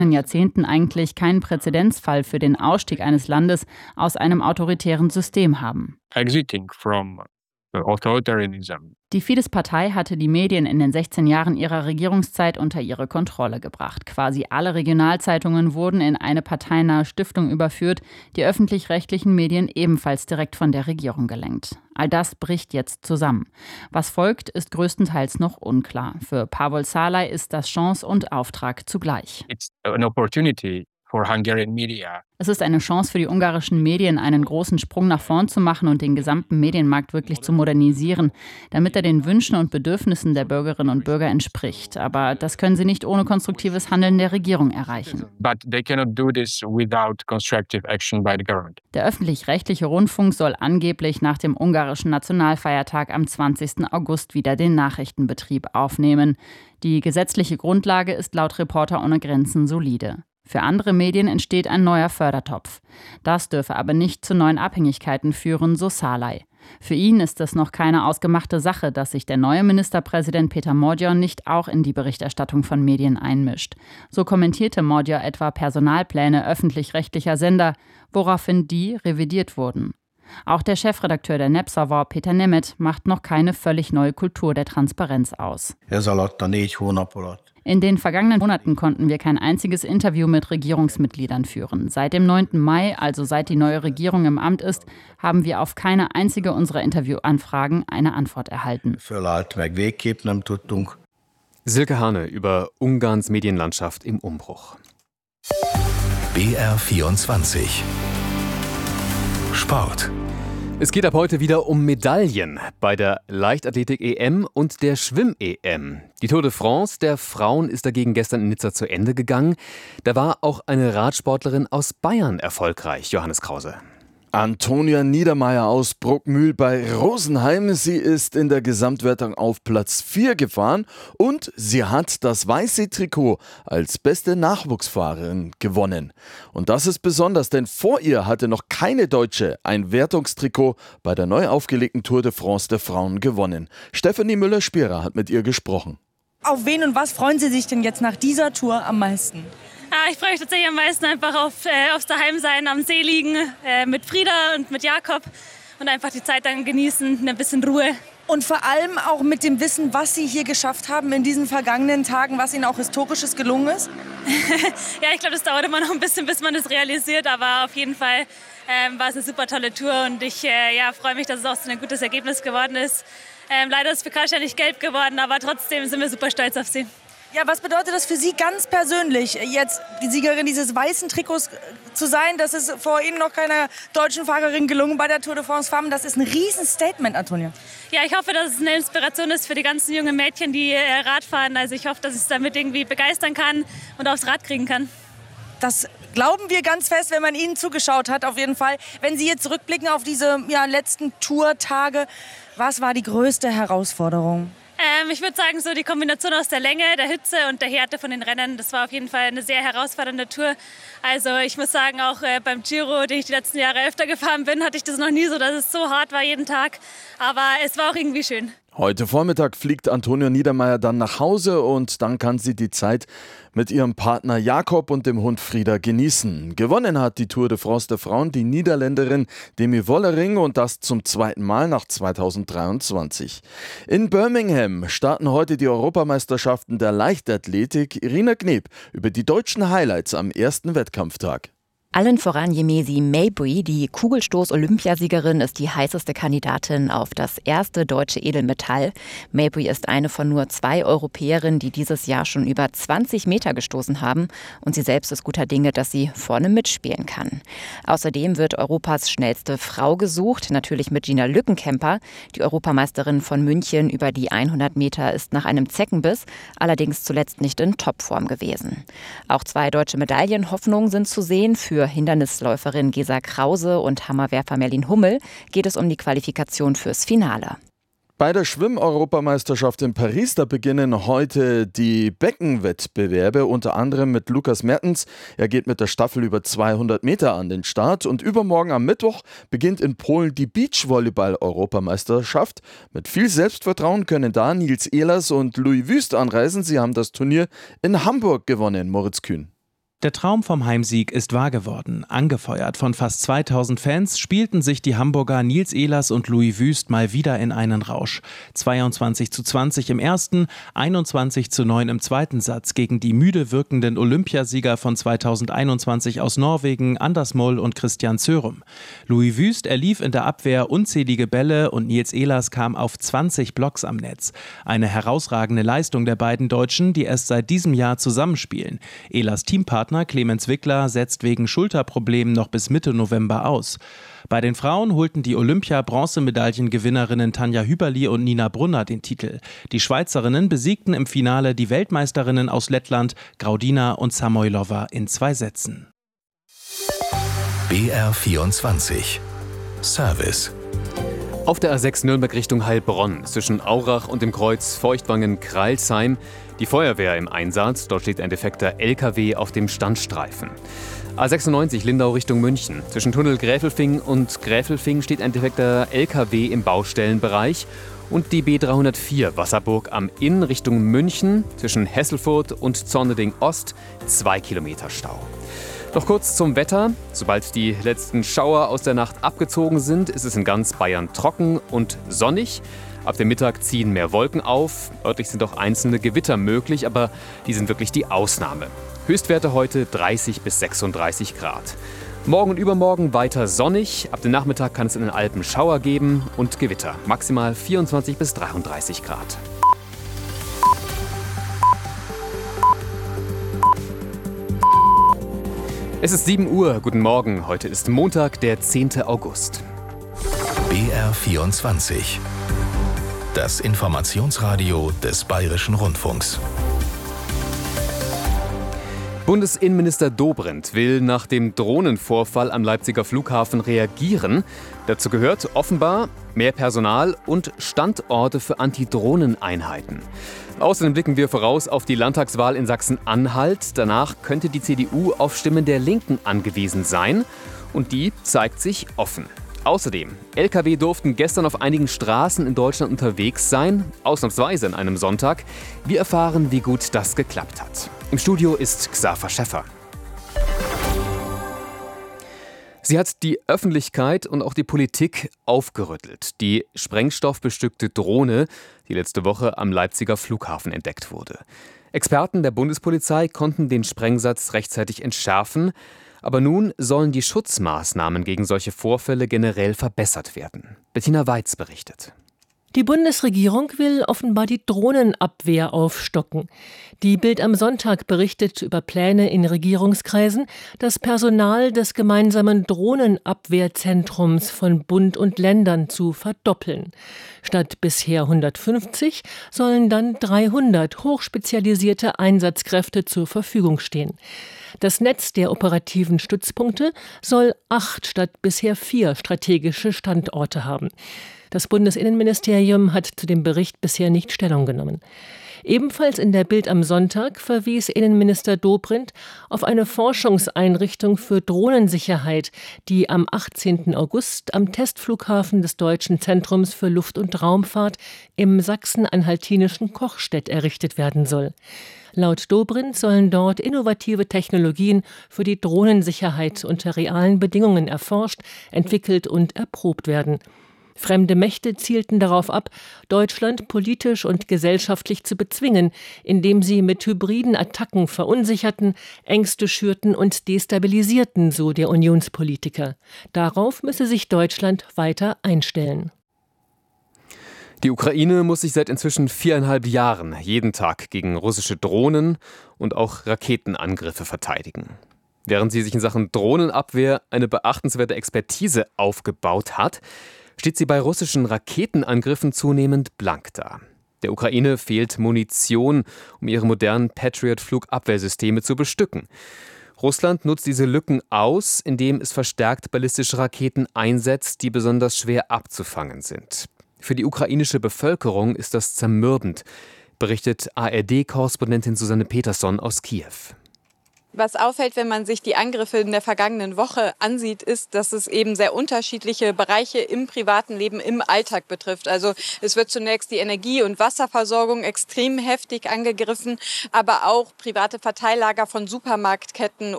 Jahrzehnten eigentlich keinen Präzedenzfall für den Ausstieg eines Landes aus einem autoritären System haben. Exiting from authoritarianism. Die Fidesz-Partei hatte die Medien in den 16 Jahren ihrer Regierungszeit unter ihre Kontrolle gebracht. Quasi alle Regionalzeitungen wurden in eine parteinahe Stiftung überführt, die öffentlich-rechtlichen Medien ebenfalls direkt von der Regierung gelenkt. All das bricht jetzt zusammen. Was folgt, ist größtenteils noch unklar. Für Pavol Salai ist das Chance und Auftrag zugleich. It's an opportunity for Hungarian media. Es ist eine Chance für die ungarischen Medien, einen großen Sprung nach vorn zu machen und den gesamten Medienmarkt wirklich zu modernisieren, damit er den Wünschen und Bedürfnissen der Bürgerinnen und Bürger entspricht. Aber das können sie nicht ohne konstruktives Handeln der Regierung erreichen. But they cannot do this without constructive action by the government. Der öffentlich-rechtliche Rundfunk soll angeblich nach dem ungarischen Nationalfeiertag am 20. August wieder den Nachrichtenbetrieb aufnehmen. Die gesetzliche Grundlage ist laut Reporter ohne Grenzen solide. Für andere Medien entsteht ein neuer Fördertopf. Das dürfe aber nicht zu neuen Abhängigkeiten führen, so Salai. Für ihn ist es noch keine ausgemachte Sache, dass sich der neue Ministerpräsident Peter Magyar nicht auch in die Berichterstattung von Medien einmischt. So kommentierte Magyar etwa Personalpläne öffentlich-rechtlicher Sender, woraufhin die revidiert wurden. Auch der Chefredakteur der Népszava, Péter Nemet, macht noch keine völlig neue Kultur der Transparenz aus. In den vergangenen Monaten konnten wir kein einziges Interview mit Regierungsmitgliedern führen. Seit dem 9. Mai, also seit die neue Regierung im Amt ist, haben wir auf keine einzige unserer Interviewanfragen eine Antwort erhalten. Silke Hane über Ungarns Medienlandschaft im Umbruch. BR24 Sport. Es geht ab heute wieder um Medaillen bei der Leichtathletik-EM und der Schwimm-EM. Die Tour de France der Frauen ist dagegen gestern in Nizza zu Ende gegangen. Da war auch eine Radsportlerin aus Bayern erfolgreich, Johannes Krause. Antonia Niedermaier aus Bruckmühl bei Rosenheim. Sie ist in der Gesamtwertung auf Platz 4 gefahren und sie hat das weiße Trikot als beste Nachwuchsfahrerin gewonnen. Und das ist besonders, denn vor ihr hatte noch keine Deutsche ein Wertungstrikot bei der neu aufgelegten Tour de France der Frauen gewonnen. Stefanie Müller-Spierer hat mit ihr gesprochen. Auf wen und was freuen Sie sich denn jetzt nach dieser Tour am meisten? Ich freue mich tatsächlich am meisten einfach aufs Daheimsein, am See liegen, mit Frieda und mit Jakob und einfach die Zeit dann genießen, ein bisschen Ruhe. Und vor allem auch mit dem Wissen, was Sie hier geschafft haben in diesen vergangenen Tagen, was Ihnen auch Historisches gelungen ist? Ja, ich glaube, das dauert immer noch ein bisschen, bis man das realisiert, aber auf jeden Fall war es eine super tolle Tour und ich freue mich, dass es auch so ein gutes Ergebnis geworden ist. Leider ist Fikarscha nicht gelb geworden, aber trotzdem sind wir super stolz auf sie. Ja, was bedeutet das für Sie ganz persönlich, jetzt die Siegerin dieses weißen Trikots zu sein? Das ist vor Ihnen noch keiner deutschen Fahrerin gelungen bei der Tour de France Femmes. Das ist ein Riesenstatement, Antonia. Ja, ich hoffe, dass es eine Inspiration ist für die ganzen jungen Mädchen, die Rad fahren. Also ich hoffe, dass ich es damit irgendwie begeistern kann und aufs Rad kriegen kann. Das glauben wir ganz fest, wenn man Ihnen zugeschaut hat, auf jeden Fall. Wenn Sie jetzt zurückblicken auf diese letzten Tourtage, was war die größte Herausforderung? Ich würde sagen, so die Kombination aus der Länge, der Hitze und der Härte von den Rennen, das war auf jeden Fall eine sehr herausfordernde Tour. Also ich muss sagen, auch beim Giro, den ich die letzten Jahre öfter gefahren bin, hatte ich das noch nie so, dass es so hart war jeden Tag. Aber es war auch irgendwie schön. Heute Vormittag fliegt Antonia Niedermaier dann nach Hause und dann kann sie die Zeit mit ihrem Partner Jakob und dem Hund Frieda genießen. Gewonnen hat die Tour de France der Frauen die Niederländerin Demi Vollering und das zum zweiten Mal nach 2023. In Birmingham starten heute die Europameisterschaften der Leichtathletik. Irina Kneb über die deutschen Highlights am ersten Wettkampftag. Allen voran Yemesi Mabry, die Kugelstoß-Olympiasiegerin, ist die heißeste Kandidatin auf das erste deutsche Edelmetall. Mabry ist eine von nur 2 Europäerinnen, die dieses Jahr schon über 20 Meter gestoßen haben. Und sie selbst ist guter Dinge, dass sie vorne mitspielen kann. Außerdem wird Europas schnellste Frau gesucht, natürlich mit Gina Lückenkämper. Die Europameisterin von München über die 100 Meter ist nach einem Zeckenbiss, allerdings zuletzt nicht in Topform gewesen. Auch 2 deutsche Medaillenhoffnungen sind zu sehen. Für Hindernisläuferin Gesa Krause und Hammerwerfer Merlin Hummel geht es um die Qualifikation fürs Finale. Bei der Schwimm-Europameisterschaft in Paris, da beginnen heute die Beckenwettbewerbe, unter anderem mit Lukas Mertens. Er geht mit der Staffel über 200 Meter an den Start und übermorgen am Mittwoch beginnt in Polen die Beachvolleyball-Europameisterschaft. Mit viel Selbstvertrauen können da Nils Ehlers und Louis Wüst anreisen. Sie haben das Turnier in Hamburg gewonnen, Moritz Kühn. Der Traum vom Heimsieg ist wahr geworden. Angefeuert von fast 2000 Fans spielten sich die Hamburger Nils Ehlers und Louis Wüst mal wieder in einen Rausch. 22:20 im ersten, 21:9 im zweiten Satz gegen die müde wirkenden Olympiasieger von 2021 aus Norwegen, Anders Moll und Christian Sørum. Louis Wüst erlief in der Abwehr unzählige Bälle und Nils Ehlers kam auf 20 Blocks am Netz. Eine herausragende Leistung der beiden Deutschen, die erst seit diesem Jahr zusammenspielen. Ehlers Teampartner Clemens Wickler setzt wegen Schulterproblemen noch bis Mitte November aus. Bei den Frauen holten die Olympia-Bronzemedaillengewinnerinnen Tanja Hüberli und Nina Brunner den Titel. Die Schweizerinnen besiegten im Finale die Weltmeisterinnen aus Lettland, Graudina und Samoilova, in 2 Sätzen. BR24 Service. Auf der A6 Nürnberg Richtung Heilbronn, zwischen Aurach und dem Kreuz Feuchtwangen-Kreilsheim, die Feuerwehr im Einsatz. Dort steht ein defekter LKW auf dem Standstreifen. A96 Lindau Richtung München, zwischen Tunnel Gräfelfing und Gräfelfing steht ein defekter LKW im Baustellenbereich. Und die B304 Wasserburg am Inn Richtung München, zwischen Hesselfurt und Zorneding Ost, 2 Kilometer Stau. Noch kurz zum Wetter. Sobald die letzten Schauer aus der Nacht abgezogen sind, ist es in ganz Bayern trocken und sonnig. Ab dem Mittag ziehen mehr Wolken auf. Örtlich sind auch einzelne Gewitter möglich, aber die sind wirklich die Ausnahme. Höchstwerte heute 30 bis 36 Grad. Morgen und übermorgen weiter sonnig. Ab dem Nachmittag kann es in den Alpen Schauer geben und Gewitter. Maximal 24 bis 33 Grad. Es ist 7 Uhr. Guten Morgen. Heute ist Montag, der 10. August. BR24. Das Informationsradio des Bayerischen Rundfunks. Bundesinnenminister Dobrindt will nach dem Drohnenvorfall am Leipziger Flughafen reagieren. Dazu gehört offenbar mehr Personal und Standorte für Antidrohneneinheiten. Außerdem blicken wir voraus auf die Landtagswahl in Sachsen-Anhalt. Danach könnte die CDU auf Stimmen der Linken angewiesen sein. Und die zeigt sich offen. Außerdem, Lkw durften gestern auf einigen Straßen in Deutschland unterwegs sein, ausnahmsweise an einem Sonntag. Wir erfahren, wie gut das geklappt hat. Im Studio ist Xaver Schäffer. Sie hat die Öffentlichkeit und auch die Politik aufgerüttelt. Die sprengstoffbestückte Drohne, die letzte Woche am Leipziger Flughafen entdeckt wurde. Experten der Bundespolizei konnten den Sprengsatz rechtzeitig entschärfen. Aber nun sollen die Schutzmaßnahmen gegen solche Vorfälle generell verbessert werden. Bettina Weitz berichtet. Die Bundesregierung will offenbar die Drohnenabwehr aufstocken. Die Bild am Sonntag berichtet über Pläne in Regierungskreisen, das Personal des gemeinsamen Drohnenabwehrzentrums von Bund und Ländern zu verdoppeln. Statt bisher 150 sollen dann 300 hochspezialisierte Einsatzkräfte zur Verfügung stehen. Das Netz der operativen Stützpunkte soll 8 statt bisher 4 strategische Standorte haben. Das Bundesinnenministerium hat zu dem Bericht bisher nicht Stellung genommen. Ebenfalls in der Bild am Sonntag verwies Innenminister Dobrindt auf eine Forschungseinrichtung für Drohnensicherheit, die am 18. August am Testflughafen des Deutschen Zentrums für Luft- und Raumfahrt im sachsen-anhaltinischen Kochstedt errichtet werden soll. Laut Dobrindt sollen dort innovative Technologien für die Drohnensicherheit unter realen Bedingungen erforscht, entwickelt und erprobt werden. Fremde Mächte zielten darauf ab, Deutschland politisch und gesellschaftlich zu bezwingen, indem sie mit hybriden Attacken verunsicherten, Ängste schürten und destabilisierten, so der Unionspolitiker. Darauf müsse sich Deutschland weiter einstellen. Die Ukraine muss sich seit inzwischen 4,5 Jahren jeden Tag gegen russische Drohnen und auch Raketenangriffe verteidigen. Während sie sich in Sachen Drohnenabwehr eine beachtenswerte Expertise aufgebaut hat, steht sie bei russischen Raketenangriffen zunehmend blank da. Der Ukraine fehlt Munition, um ihre modernen Patriot-Flugabwehrsysteme zu bestücken. Russland nutzt diese Lücken aus, indem es verstärkt ballistische Raketen einsetzt, die besonders schwer abzufangen sind. Für die ukrainische Bevölkerung ist das zermürbend, berichtet ARD-Korrespondentin Susanne Peterson aus Kiew. Was auffällt, wenn man sich die Angriffe in der vergangenen Woche ansieht, ist, dass es eben sehr unterschiedliche Bereiche im privaten Leben, im Alltag betrifft. Also es wird zunächst die Energie- und Wasserversorgung extrem heftig angegriffen, aber auch private Verteillager von Supermarktketten